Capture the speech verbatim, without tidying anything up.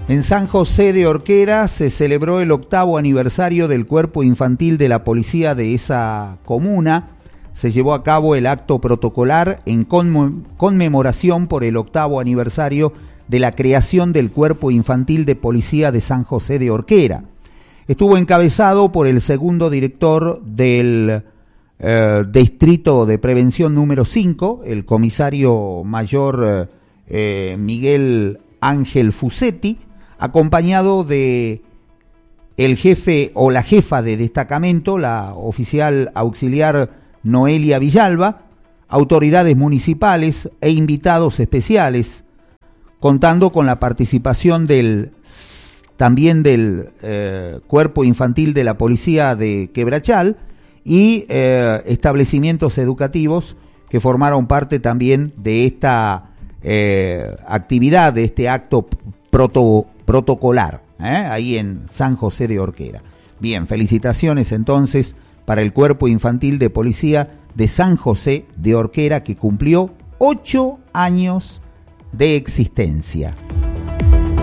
En San José de Orquera se celebró el octavo aniversario del Cuerpo Infantil de la Policía de esa comuna. Se llevó a cabo el acto protocolar en conmemoración por el octavo aniversario de la creación del Cuerpo Infantil de Policía de San José de Orquera. Estuvo encabezado por el segundo director del eh, Distrito de Prevención número cinco, el comisario mayor eh, Miguel Ángel Fusetti, acompañado de el jefe o la jefa de destacamento, la oficial auxiliar Noelia Villalba, autoridades municipales e invitados especiales, contando con la participación del también del eh, Cuerpo Infantil de la Policía de Quebrachal y eh, establecimientos educativos que formaron parte también de esta eh, actividad, de este acto proto, protocolar, ¿eh? ahí en San José de Orquera. Bien, felicitaciones entonces para el Cuerpo Infantil de Policía de San José de Orquera, que cumplió ocho años de existencia.